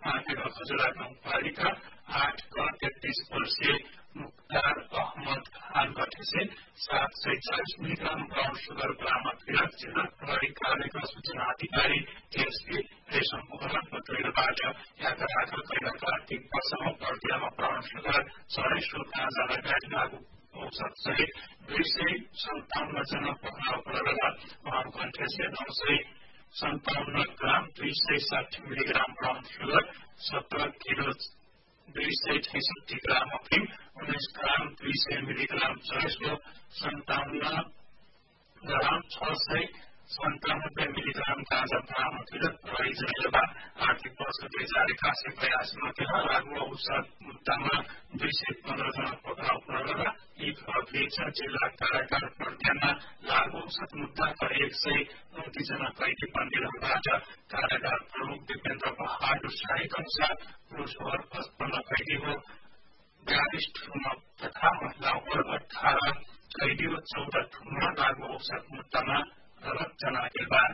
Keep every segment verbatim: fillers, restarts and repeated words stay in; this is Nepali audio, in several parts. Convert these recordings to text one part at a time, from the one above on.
पाँच खजुरा गाउँपालिका आठ क तेत्तीस वर्षीय मुख्तार अहमद खान भट्टी से सात सय चालीस मिलीग्राम ब्राउन शुगर बरामद किया। जिला प्रहरी कार्यालयका सूचना अधिकारी टीएसपी रेशम मोहन पत्रबाट यातायात कैला कार्तिक वर्षमा पर्दियामा ब्राउन शुगर सडै सो गाँजा लगायत लागू औषध सहित दुई सय सन्ताउन्न जना पक्राउ परेका वामकण्ठे से नौ सय सन्ताउन्न ग्राम दुई सय साठी मिलीग्राम ब्राउन शुगर सत्र किलो दुई सय छैसठी ग्राम अफिम उन्नाइस ग्राम दुई सय मिलीग्राम चौसो सन्ताउन्न ग्राम छ सय सन्तानब्बे मिलीग्राम गाँजा बरामद किया। प्रहरी जिल्लामा आर्थिक वर्ष दुई हजार एकासी बयासीमा त्यहाँ लागू औषध मुद्दामा दुई सय पन्ध्र जना पक्राउ परेका यी फरफिच जिल्ला कारागार पर्ध्यानमा लागू औषध मुद्दाका एक सय उन्तिस जना कैदी बन्दीहरूबाट कारागार प्रमुख दिपेन्द्र बहादुर शाहीका अनुसार पुरुष वर्ग पचपन्न कैदी हो, बयालिस ठूमा तथा महिला वर्ग अठार कैदी र चौध ठूमा लागू औषध मुद्दामा गलत जनाएका बाद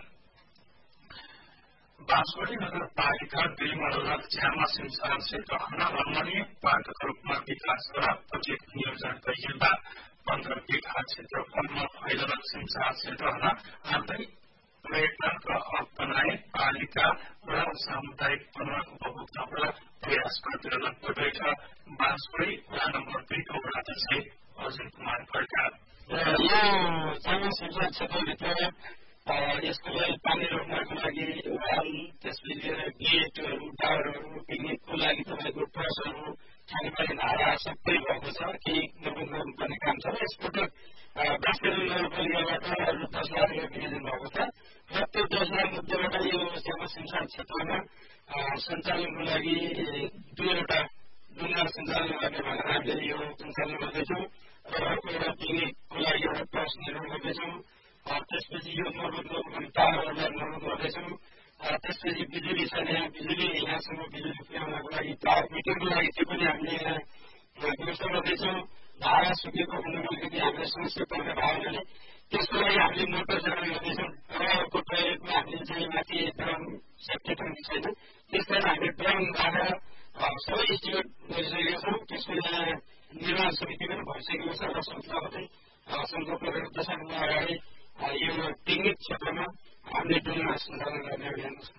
बाँसवाडी नगरपालिका दुई मण्डल च्यामा सिंचार क्षेत्र हना रमणीय पार्कका रूपमा विकास गर्न प्रोजेक्ट नियोजन गरिएका पन्ध्र बिघा क्षेत्रफलमा फैलल सिंचार क्षेत्र हना आन्तरिक पर्यटनका हब बनाए पालिका र सामुदायिक पुनः उपभोक्ताबाट प्रयास गरिरहन परेछ। बाँसवाडी वडा नम्बर दुईको वडाध्यक्ष अर्जुन कुमार खड्का यो च्यामा सिंचार क्षेत्रभित्र यसको लागि पानी रोक्नको लागि वाल त्यसपछि लिएर गेटहरू टावरहरू पिकनिकको लागि तपाईँको ट्रसहरू खानेपानी धारा सबै भएको छ। केही गर्नुपर्ने काम छ। यसपटक बाँसवाडी नगरपालिकाबाट अरू दस लाख रुपियाँ नियोजन भएको छ र त्यो दस लाख रुपियाँबाट यो च्यामा सिंचार क्षेत्रमा सञ्चालनको लागि दुईवटा डुङ्गा सञ्चालन गर्ने भनेर हामीले यो सञ्चालन गर्दैछौँ र अर्को एउटा पिकनिकको लागि एउटा ट्रस निर्माण गर्दैछौँ। त्यसपछि यो मर्मत गर्नुपर्ने टावरहरूलाई मर्मत गर्दैछौँ। त्यसपछि बिजुली छैन, यहाँ बिजुली यहाँसम्म बिजुली पुर्याउनको लागि टावर मिटरको लागि त्यो पनि हामीले यहाँ व्यवस्था गर्दैछौँ। धारा सुकेको हुनुको निम्ति हामीले समस्या पर्ने भयो भने त्यसको लागि हामीले मोटर जडान गर्दैछौँ र अर्को टोयलेटमा हामीले चाहिँ माथि ड्रम सेफ्टी ट्याङ्क छैन, त्यसलाई हामीले ड्रम राखेर सबै इस्टिमेट गरिसकेका छौँ। त्यसको यहाँ निर्माण समिति पनि भइसकेको छ र संस्थाले संकल्प गरेर दशकमा अगाडि यो पिकनिक क्षेत्रमा हामीले डुङ्गा सञ्चालन गर्ने अभियान छ।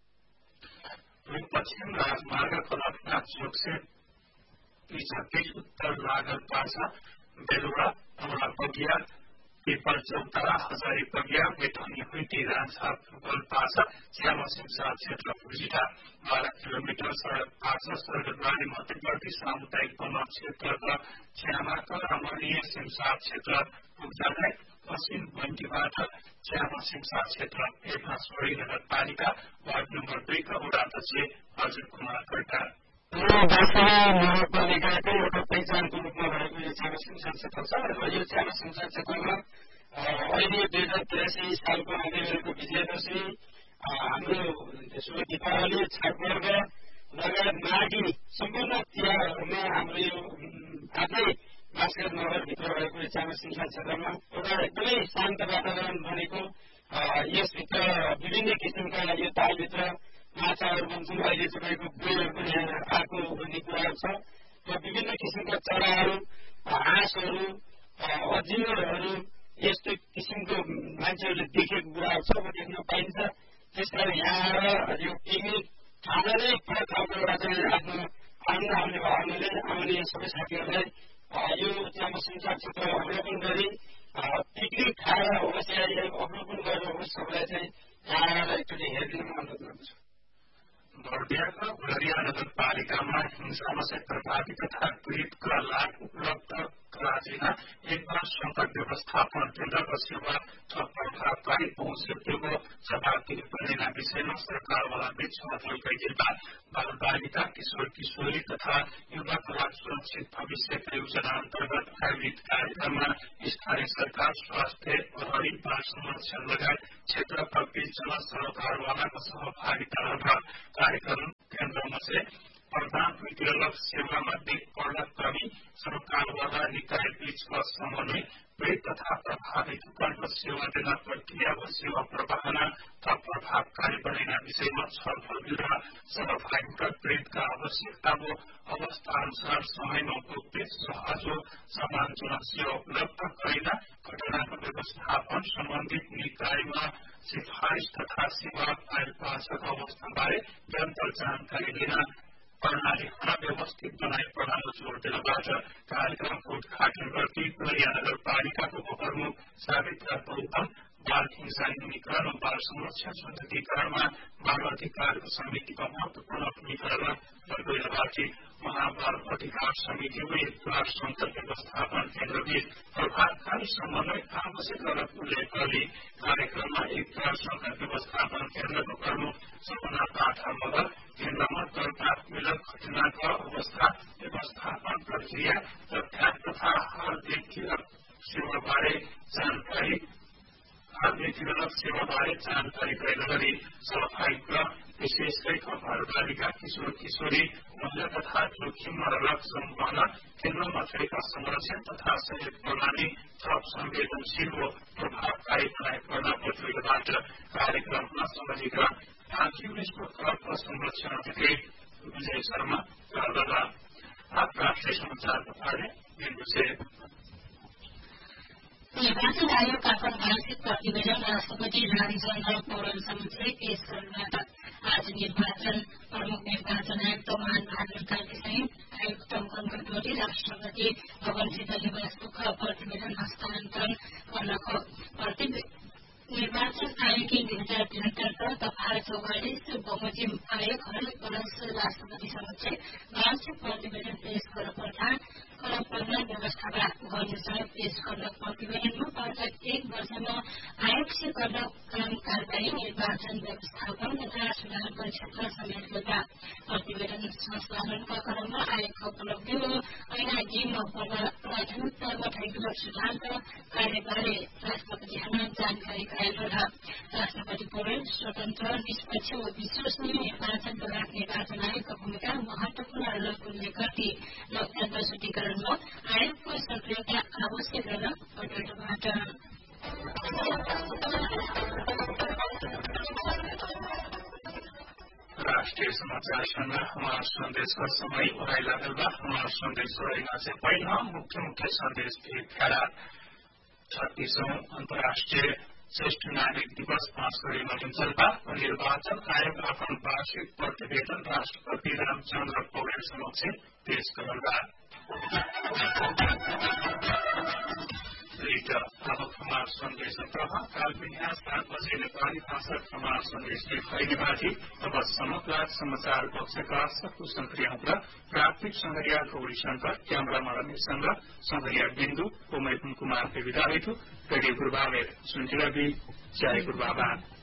पश्चिम राजमार्ग कलकत्ता चोक से पीछे उत्तर लागल पासा बेलुरा अमला बगिया पीपल चौतारा हजारी बगिया बेटनी हुई राजा फुटबल पासा च्यामा सिंचार क्षेत्र फुजिटा बारह किलोमीटर सड़क पासा सरगरबारी मध्यवर्ती सामुदायिक वन क्षेत्रका च्यामाका रमणीय सिंचार क्षेत्र पुग्जालाई पश्चिम बन्टीबाट च्यामा सिंचार क्षेत्र एक बाँसवाडी नगरपालिका वार्ड नम्बर दुईका वडाध्यक्ष अर्जुन कुमार खड्का बाँसवाडी नगरपालिकाकै एउटा पहिचानको रूपमा रहेको यो च्यामा सिंचार क्षेत्र छ र यो च्यामा सिंचार क्षेत्रमा अहिले दुई हजार त्रियासी सालको आउने गरेको विजय दशमी हाम्रो शुभ दीपावली छठ पर्व लगायत माघी सम्पूर्ण तिहारहरूमा हाम्रो यो आफ्नै बाँसगाड नगरभित्र रहेको यो च्यामा सिंचार क्षेत्रमा एउटा एकदमै शान्त वातावरण बनेको, यसभित्र विभिन्न किसिमका यो तालभित्र माछाहरू बन्छन्। अहिले तपाईँको बुढहरू पनि यहाँ आएको भन्ने कुराहरू छ र विभिन्न किसिमका चराहरू हाँसहरू अजिङ्गरहरू यस्तो किसिमको मान्छेहरूले देखेको कुराहरू छ देख्न पाइन्छ। त्यसकारण यहाँ आएर यो पिकनिक खान नै ठाउँबाट चाहिँ आफ्नो आनन्द आउने भावनाले आउने सबै साथीहरूलाई यो च्यामा सिंचार क्षेत्र अवलोकन गरी पिकनिक खाएर होस् या अवलोकन गरेर होस् सबैलाई चाहिँ यहाँ आएर एकचोटि हेरिदिन अनुरोध गर्दछु। बर्दियाका उलरिया नगरपालिकामा हिंसामा चाहिँ प्रभावित तथा पीडितका लाभ उपलब्ध गराजिन एक बार संकट व्यवस्थापन केन्द्रको सेवा थप प्रभावकारी पहुँच सेतुको जवाब दिनुपर्ने विषयमा सरकारवाला बीच छलफल गरिएका बाल बालिका किशोर किशोरी तथा युवाका लागि सुरक्षित भविष्यका योजना अन्तर्गत आयोजित कार्यक्रममा स्थानीय सरकार स्वास्थ्य प्रहरी बाल संरक्षण लगायत क्षेत्रका बीच जन सरकारवालाको सहभागिता रहेर कार्यक्रम केन्द्रमा चाहिँ प्रधान विद्यालय सेवामध्ये कर्णकर्मी सरकारवाला निकाय बीचको समन्वय पीड़ित तथा प्रभावित कर्म सेवा देना प्रक्रिया व सेवा प्रवाहना तथा प्रभावकारी बनाने विषयमा छलफल र सहभागिता पीड़ितका आवश्यकता व अवस्था अनुसार समयमा उपलब्ध सहज व समालोचना सेवा उपलब्ध गरिन घटनाको व्यवस्थापन सम्बन्धित निकायमा सिफारिश तथा सेवा फाइल पासको अवस्थाबारे निरन्तर जानकारी दिन प्रणाली व्यवस्थित बनाए प्रणाली जोड़ देनबाट कार्यक्रमको उद्घाटन गर्दै नयाँ नगरपालिकाको उपप्रमुख सावित्रा गौतम बाल हिंसा न्यूनीकरण र बाल संरक्षण सुदृढीकरणमा बाल अधिकारको समितिको महत्वपूर्ण भूमिका रहेको महाबाल अधिकार समिति व एक बाल संकट व्यवस्थापन केन्द्रबीच प्रभावकारी समन्वय आवश्यक रहेको उल्लेख गरी कार्यक्रममा एक बाल संकट व्यवस्थापन केन्द्रको प्रमुख सपना पाठा मगर केन्द्रमा दर्ता मिलक घटनाको अवस्था व्यवस्थापन प्रक्रिया तथ्याङ्क तथा हर व्यक्तिगत सेवाबारे जानकारी हर व्यक्तिगत सेवाबारे जानकारी प्रदान गरी सहभागिता विशेष गरी घरबालिका किशोर किशोरी महिला तथा जोखिममा रहेका समूहमा केन्द्रमा रहेका संरक्षण तथा सहयोग प्रणाली थप संवेदनशील व प्रभावकारी बनाए गर्न प्रतियोगिताबाट कार्यक्रममा संयोजिका पाँच युनेस्को क्लब संरक्षण अधिकारी विजय शर्मा गर्दा आप राष्ट्रिय समाचार बताए निर्देश निर्वाचन आयोग आफ्नो वार्षिक प्रतिवेदन राष्ट्रपति रामचन्द्र पौडेल समक्ष पेश गर्नबाट आज निर्वाचन प्रमुख निर्वाचन आयुक्त मान भागवतका विषय आयुक्त मोहन गडकरी राष्ट्रपति भवनसित निवासमुख प्रतिवेदन हस्तान्तरण गर्नको निर्वाचन आयोगले दुई हजार तिहत्तर दफा चौवालिस बमोजिम आयोग हरेक वर्ष राष्ट्रपति समक्ष वार्षिक प्रतिवेदन पेश गर्नुपर्दा करपन्न व्यवस्थामा गर्नुसार पेश गर्न प्रतिवेदनमा प्रत्येक एक वर्षमा आयोगले गर्न काम कारवाही निर्वाचन व्यवस्थापन तथा सुधारको क्षेत्र समेत गर्दा प्रतिवेदन संचालनका क्रममा आयोगको उपलब्धि र ऐनाजीमा प्राथमिकतामा भएको सुधार र कार्यबारे राष्ट्रपतिहरूलाई जानकारी गराइरहँदा राष्ट्रपति पौडेल स्वतन्त्र निष्पक्ष व विश्वसनीय निर्वाचन विभाग निर्वाचन आयोगको भूमिका महत्वपूर्ण रहेको उल्लेख गर्दै लोकतन्त्र शुद्धिकरणमा आयोगको सक्रियता आवश्यक रहन पटलबाट राष्ट्रीय समाचार संघ हमारा संदेश का समय उड़ाई लागलबा हमारा संदेश उड़ाइना से पहला मुख्य मुख्य संदेश भेट छत्तीसौं अंतर्राष्ट्रीय श्रेष्ठ नागरिक दिवस पाँच गरी मनाइन्छल्पा निर्वाचन आयोग आफ्नो वार्षिक प्रतिवेदन राष्ट्रपति रामचन्द्र पौडेल समक्ष पेश गर्दा अब समाज संदेश प्रभाव काल बिहान सात बजे नेपाली भाषा समाज संदेशले फैलिबाजी अब समग्र समाचार कक्षका सकुशल क्रियाङ्क प्राप्तिक संघरिया गौरी शंकर क्यामरामा रमेशसँग संघरिया बिन्दु उमैकुम कुमार विदा हेतु रेडियो पूर्वावेर सुन्थिरबी जय पूर्वाभात